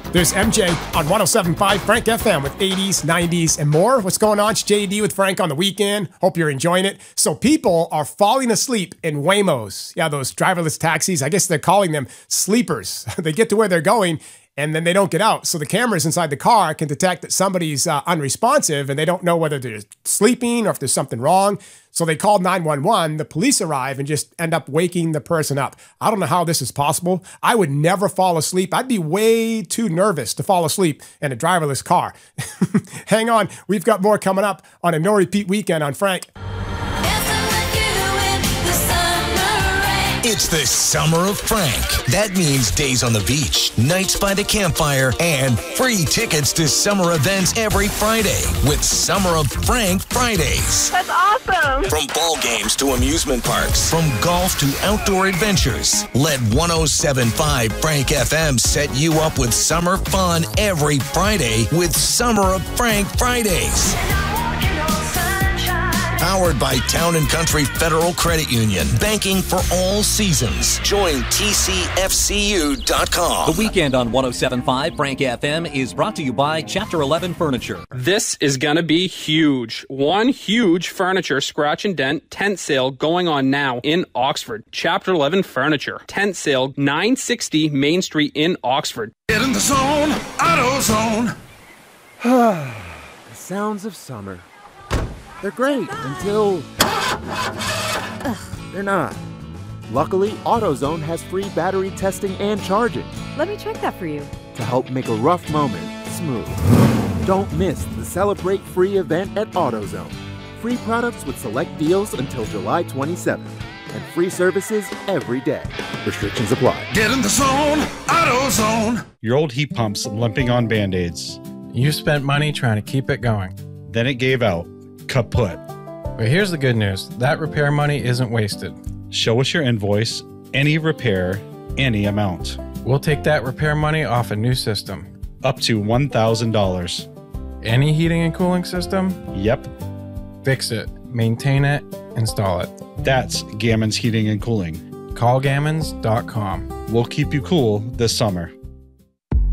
There's MJ on 107.5 Frank FM with 80s, 90s, and more. What's going on? It's JD with Frank on the weekend. Hope you're enjoying it. So people are falling asleep in Waymos. Yeah, those driverless taxis. I guess they're calling them sleepers. They get to where they're going, and then they don't get out. So the cameras inside the car can detect that somebody's unresponsive, and they don't know whether they're sleeping or if there's something wrong. So they call 911. The police arrive and just end up waking the person up. I don't know how this is possible. I would never fall asleep. I'd be way too nervous to fall asleep in a driverless car. Hang on. We've got more coming up on a no repeat weekend on Frank. It's the summer of Frank. That means days on the beach, nights by the campfire, and free tickets to summer events every Friday with Summer of Frank Fridays. That's awesome. From ball games to amusement parks, from golf to outdoor adventures, let 107.5 Frank FM set you up with summer fun every Friday with Summer of Frank Fridays. Powered by Town & Country Federal Credit Union. Banking for all seasons. Join TCFCU.com. The weekend on 107.5 Frank FM is brought to you by Chapter 11 Furniture. This is going to be huge. One huge furniture scratch and dent tent sale going on now in Oxford. Chapter 11 Furniture. Tent sale 960 Main Street in Oxford. Get in the zone, AutoZone. The sounds of summer. They're great until they're not. Luckily, AutoZone has free battery testing and charging Let me check that for you. to help make a rough moment smooth. Don't miss the Celebrate Free event at AutoZone. Free products with select deals until July 27th. And free services every day. Restrictions apply. Get in the zone, AutoZone. Your old heat pump's limping on Band-Aids. You spent money trying to keep it going. Then it gave out. Kaput. But here's the good news. That repair money isn't wasted. Show us your invoice, any repair, any amount. We'll take that repair money off a new system. Up to $1,000. Any heating and cooling system? Yep. Fix it, maintain it, install it. That's Gammon's Heating and Cooling. Callgammons.com. We'll keep you cool this summer.